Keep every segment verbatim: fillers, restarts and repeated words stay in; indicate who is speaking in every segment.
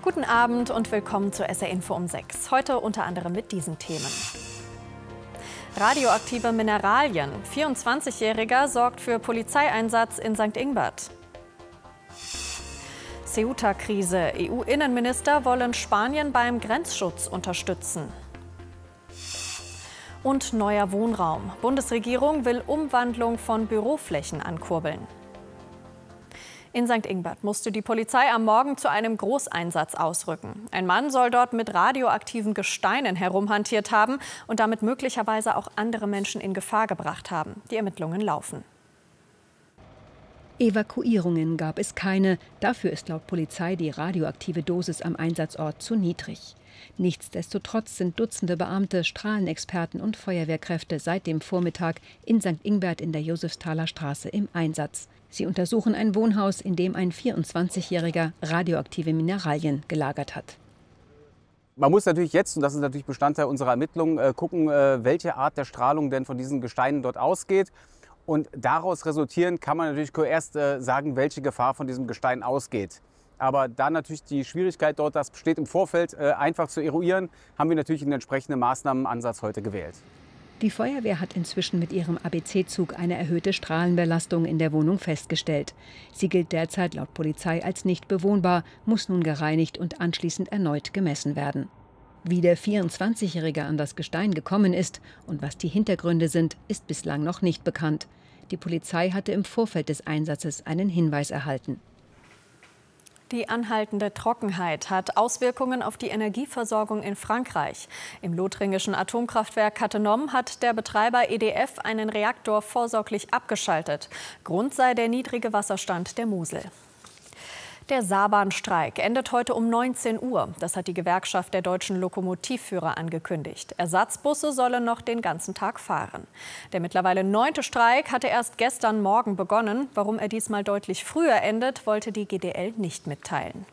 Speaker 1: Guten Abend und willkommen zur S R Info um sechs. Heute unter anderem mit diesen Themen. Radioaktive Mineralien. vierundzwanzigjähriger sorgt für Polizeieinsatz in Sankt Ingbert. Ceuta-Krise. E U-Innenminister wollen Spanien beim Grenzschutz unterstützen. Und neuer Wohnraum. Bundesregierung will Umwandlung von Büroflächen ankurbeln. In Sankt Ingbert musste die Polizei am Morgen zu einem Großeinsatz ausrücken. Ein Mann soll dort mit radioaktiven Gesteinen herumhantiert haben und damit möglicherweise auch andere Menschen in Gefahr gebracht haben. Die Ermittlungen laufen.
Speaker 2: Evakuierungen gab es keine. Dafür ist laut Polizei die radioaktive Dosis am Einsatzort zu niedrig. Nichtsdestotrotz sind Dutzende Beamte, Strahlenexperten und Feuerwehrkräfte seit dem Vormittag in Sankt Ingbert in der Josefsthaler Straße im Einsatz. Sie untersuchen ein Wohnhaus, in dem ein vierundzwanzigjähriger radioaktive Mineralien gelagert hat.
Speaker 3: Man muss natürlich jetzt, und das ist natürlich Bestandteil unserer Ermittlungen, gucken, welche Art der Strahlung denn von diesen Gesteinen dort ausgeht. Und daraus resultierend kann man natürlich erst sagen, welche Gefahr von diesem Gestein ausgeht. Aber da natürlich die Schwierigkeit dort, das besteht im Vorfeld, einfach zu eruieren, haben wir natürlich einen entsprechenden Maßnahmenansatz heute gewählt.
Speaker 2: Die Feuerwehr hat inzwischen mit ihrem A B C-Zug eine erhöhte Strahlenbelastung in der Wohnung festgestellt. Sie gilt derzeit laut Polizei als nicht bewohnbar, muss nun gereinigt und anschließend erneut gemessen werden. Wie der vierundzwanzigjährige an das Gestein gekommen ist und was die Hintergründe sind, ist bislang noch nicht bekannt. Die Polizei hatte im Vorfeld des Einsatzes einen Hinweis erhalten.
Speaker 1: Die anhaltende Trockenheit hat Auswirkungen auf die Energieversorgung in Frankreich. Im lothringischen Atomkraftwerk Cattenom hat der Betreiber E D F einen Reaktor vorsorglich abgeschaltet. Grund sei der niedrige Wasserstand der Mosel. Der Saarbahnstreik endet heute um neunzehn Uhr. Das hat die Gewerkschaft der deutschen Lokomotivführer angekündigt. Ersatzbusse sollen noch den ganzen Tag fahren. Der mittlerweile neunte Streik hatte erst gestern Morgen begonnen. Warum er diesmal deutlich früher endet, wollte die G D L nicht mitteilen.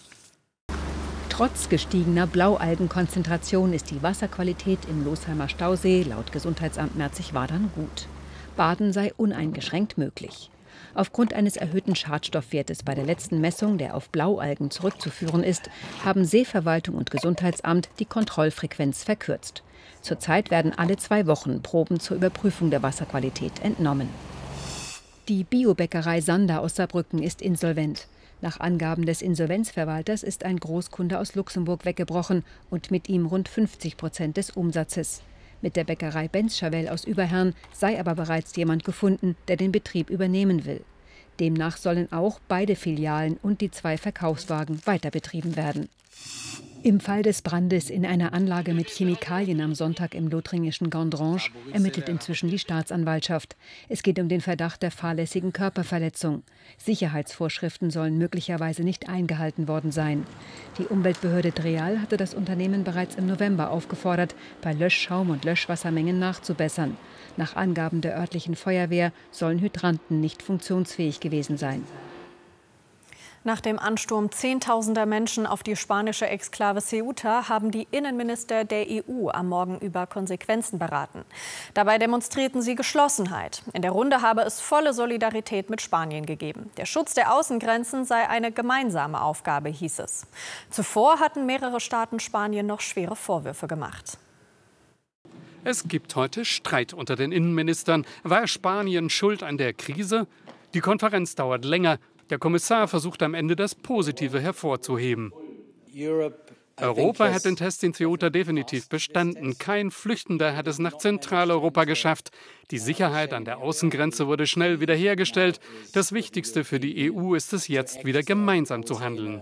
Speaker 2: Trotz gestiegener Blaualgenkonzentration ist die Wasserqualität im Losheimer Stausee laut Gesundheitsamt Merzig-Wadern gut. Baden sei uneingeschränkt möglich. Aufgrund eines erhöhten Schadstoffwertes bei der letzten Messung, der auf Blaualgen zurückzuführen ist, haben Seeverwaltung und Gesundheitsamt die Kontrollfrequenz verkürzt. Zurzeit werden alle zwei Wochen Proben zur Überprüfung der Wasserqualität entnommen. Die Biobäckerei Sander aus Saarbrücken ist insolvent. Nach Angaben des Insolvenzverwalters ist ein Großkunde aus Luxemburg weggebrochen und mit ihm rund fünfzig Prozent des Umsatzes. Mit der Bäckerei Benz-Schavel aus Überherrn sei aber bereits jemand gefunden, der den Betrieb übernehmen will. Demnach sollen auch beide Filialen und die zwei Verkaufswagen weiterbetrieben werden. Im Fall des Brandes in einer Anlage mit Chemikalien am Sonntag im lothringischen Gondrange ermittelt inzwischen die Staatsanwaltschaft. Es geht um den Verdacht der fahrlässigen Körperverletzung. Sicherheitsvorschriften sollen möglicherweise nicht eingehalten worden sein. Die Umweltbehörde Dreal hatte das Unternehmen bereits im November aufgefordert, bei Löschschaum und Löschwassermengen nachzubessern. Nach Angaben der örtlichen Feuerwehr sollen Hydranten nicht funktionsfähig gewesen sein.
Speaker 1: Nach dem Ansturm zehntausender Menschen auf die spanische Exklave Ceuta haben die Innenminister der E U am Morgen über Konsequenzen beraten. Dabei demonstrierten sie Geschlossenheit. In der Runde habe es volle Solidarität mit Spanien gegeben. Der Schutz der Außengrenzen sei eine gemeinsame Aufgabe, hieß es. Zuvor hatten mehrere Staaten Spanien noch schwere Vorwürfe gemacht.
Speaker 4: Es gibt heute Streit unter den Innenministern. War Spanien schuld an der Krise? Die Konferenz dauert länger. Der Kommissar versucht am Ende, das Positive hervorzuheben. Europa hat den Test in Ceuta definitiv bestanden. Kein Flüchtender hat es nach Zentraleuropa geschafft. Die Sicherheit an der Außengrenze wurde schnell wiederhergestellt. Das Wichtigste für die E U ist es jetzt, wieder gemeinsam zu handeln.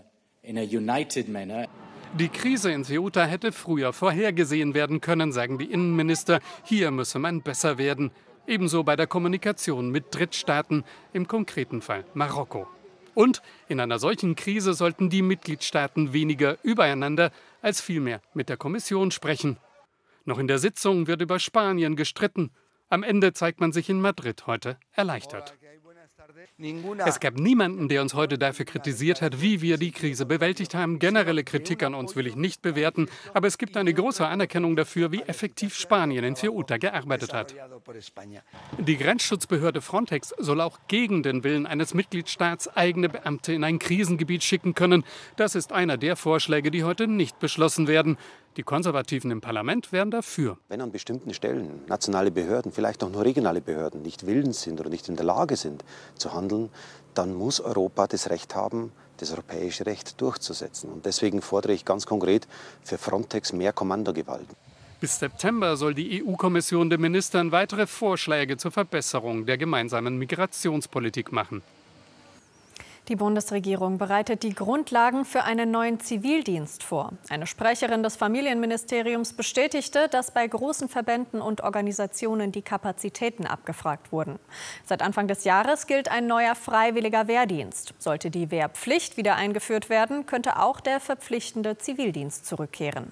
Speaker 4: Die Krise in Ceuta hätte früher vorhergesehen werden können, sagen die Innenminister. Hier müsse man besser werden. Ebenso bei der Kommunikation mit Drittstaaten, im konkreten Fall Marokko. Und in einer solchen Krise sollten die Mitgliedstaaten weniger übereinander als vielmehr mit der Kommission sprechen. Noch in der Sitzung wird über Spanien gestritten. Am Ende zeigt man sich in Madrid heute erleichtert. Es gab niemanden, der uns heute dafür kritisiert hat, wie wir die Krise bewältigt haben. Generelle Kritik an uns will ich nicht bewerten, aber es gibt eine große Anerkennung dafür, wie effektiv Spanien in Ceuta gearbeitet hat. Die Grenzschutzbehörde Frontex soll auch gegen den Willen eines Mitgliedstaats eigene Beamte in ein Krisengebiet schicken können. Das ist einer der Vorschläge, die heute nicht beschlossen werden. Die Konservativen im Parlament wären dafür.
Speaker 5: Wenn an bestimmten Stellen nationale Behörden, vielleicht auch nur regionale Behörden, nicht willens sind oder nicht in der Lage sind zu handeln, dann muss Europa das Recht haben, das europäische Recht durchzusetzen. Und deswegen fordere ich ganz konkret für Frontex mehr Kommandogewalt.
Speaker 4: Bis September soll die E U-Kommission den Ministern weitere Vorschläge zur Verbesserung der gemeinsamen Migrationspolitik machen.
Speaker 1: Die Bundesregierung bereitet die Grundlagen für einen neuen Zivildienst vor. Eine Sprecherin des Familienministeriums bestätigte, dass bei großen Verbänden und Organisationen die Kapazitäten abgefragt wurden. Seit Anfang des Jahres gilt ein neuer freiwilliger Wehrdienst. Sollte die Wehrpflicht wieder eingeführt werden, könnte auch der verpflichtende Zivildienst zurückkehren.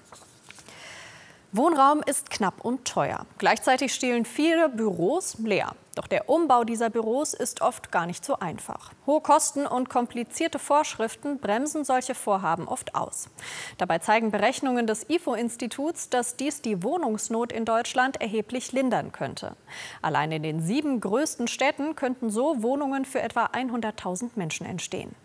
Speaker 1: Wohnraum ist knapp und teuer. Gleichzeitig stehen viele Büros leer. Doch der Umbau dieser Büros ist oft gar nicht so einfach. Hohe Kosten und komplizierte Vorschriften bremsen solche Vorhaben oft aus. Dabei zeigen Berechnungen des I F O-Instituts, dass dies die Wohnungsnot in Deutschland erheblich lindern könnte. Allein in den sieben größten Städten könnten so Wohnungen für etwa hunderttausend Menschen entstehen.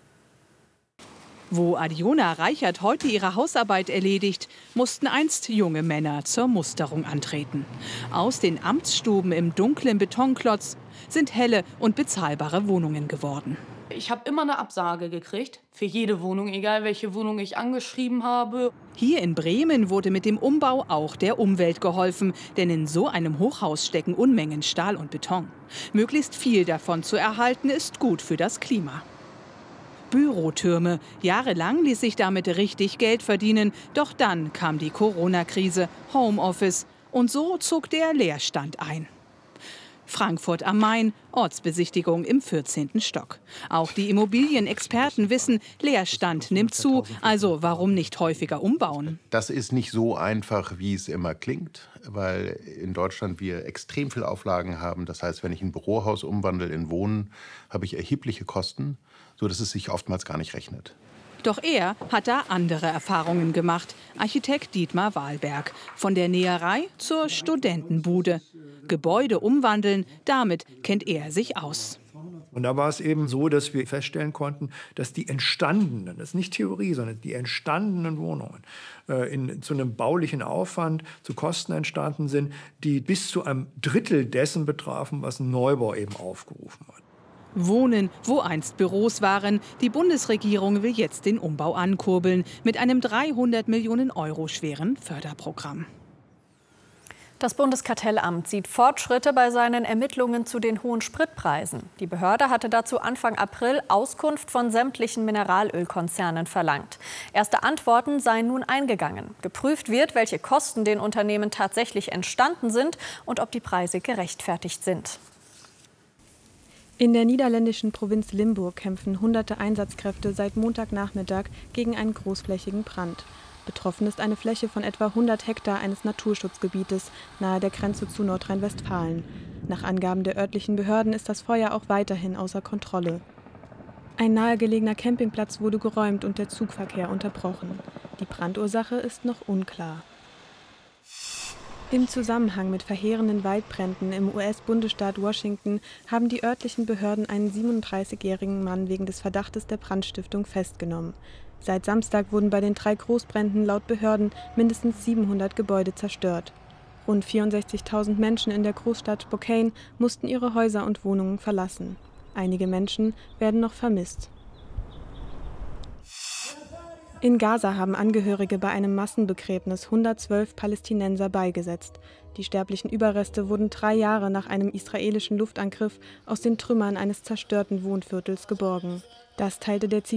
Speaker 6: Wo Adiona Reichert heute ihre Hausarbeit erledigt, mussten einst junge Männer zur Musterung antreten. Aus den Amtsstuben im dunklen Betonklotz sind helle und bezahlbare Wohnungen geworden.
Speaker 7: Ich habe immer eine Absage gekriegt, für jede Wohnung, egal welche Wohnung ich angeschrieben habe.
Speaker 6: Hier in Bremen wurde mit dem Umbau auch der Umwelt geholfen, denn in so einem Hochhaus stecken Unmengen Stahl und Beton. Möglichst viel davon zu erhalten, ist gut für das Klima. Bürotürme. Jahrelang ließ sich damit richtig Geld verdienen. Doch dann kam die Corona-Krise, Homeoffice. Und so zog der Leerstand ein. Frankfurt am Main, Ortsbesichtigung im vierzehnten Stock. Auch die Immobilienexperten wissen, Leerstand nimmt zu. Also warum nicht häufiger umbauen?
Speaker 8: Das ist nicht so einfach, wie es immer klingt, weil in Deutschland wir extrem viele Auflagen haben. Das heißt, wenn ich ein Bürohaus umwandle in Wohnen, habe ich erhebliche Kosten, sodass es sich oftmals gar nicht rechnet.
Speaker 6: Doch er hat da andere Erfahrungen gemacht. Architekt Dietmar Wahlberg. Von der Näherei zur Studentenbude. Gebäude umwandeln, damit kennt er sich aus.
Speaker 9: Und da war es eben so, dass wir feststellen konnten, dass die entstandenen, das ist nicht Theorie, sondern die entstandenen Wohnungen äh, in, zu einem baulichen Aufwand, zu Kosten entstanden sind, die bis zu einem Drittel dessen betrafen, was ein Neubau eben aufgerufen hat.
Speaker 6: Wohnen, wo einst Büros waren. Die Bundesregierung will jetzt den Umbau ankurbeln mit einem dreihundert Millionen Euro schweren Förderprogramm.
Speaker 1: Das Bundeskartellamt sieht Fortschritte bei seinen Ermittlungen zu den hohen Spritpreisen. Die Behörde hatte dazu Anfang April Auskunft von sämtlichen Mineralölkonzernen verlangt. Erste Antworten seien nun eingegangen. Geprüft wird, welche Kosten den Unternehmen tatsächlich entstanden sind und ob die Preise gerechtfertigt sind.
Speaker 10: In der niederländischen Provinz Limburg kämpfen hunderte Einsatzkräfte seit Montagnachmittag gegen einen großflächigen Brand. Betroffen ist eine Fläche von etwa hundert Hektar eines Naturschutzgebietes nahe der Grenze zu Nordrhein-Westfalen. Nach Angaben der örtlichen Behörden ist das Feuer auch weiterhin außer Kontrolle. Ein nahegelegener Campingplatz wurde geräumt und der Zugverkehr unterbrochen. Die Brandursache ist noch unklar. Im Zusammenhang mit verheerenden Waldbränden im U S-Bundesstaat Washington haben die örtlichen Behörden einen siebenunddreißigjährigen Mann wegen des Verdachtes der Brandstiftung festgenommen. Seit Samstag wurden bei den drei Großbränden laut Behörden mindestens siebenhundert Gebäude zerstört. Rund vierundsechzigtausend Menschen in der Großstadt Spokane mussten ihre Häuser und Wohnungen verlassen. Einige Menschen werden noch vermisst. In Gaza haben Angehörige bei einem Massenbegräbnis hundertzwölf Palästinenser beigesetzt. Die sterblichen Überreste wurden drei Jahre nach einem israelischen Luftangriff aus den Trümmern eines zerstörten Wohnviertels geborgen. Das teilte der